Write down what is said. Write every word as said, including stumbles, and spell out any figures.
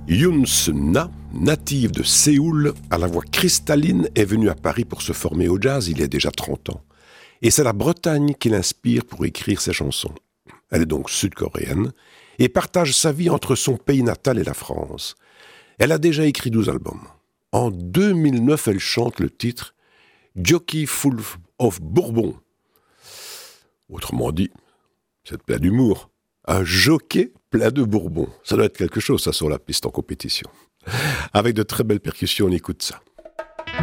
Yoon Na, native de Séoul, à la voix cristalline, est venue à Paris pour se former au jazz il y a déjà trente ans. Et c'est la Bretagne qui l'inspire pour écrire ses chansons. Elle est donc sud-coréenne et partage sa vie entre son pays natal et la France. Elle a déjà écrit douze albums. En deux mille neuf, elle chante le titre « Jockey Full of Bourbon ». Autrement dit, c'est plein d'humour. Un jockey plein de bourbon. Ça doit être quelque chose, ça, sur la piste en compétition. Avec de très belles percussions, on écoute ça.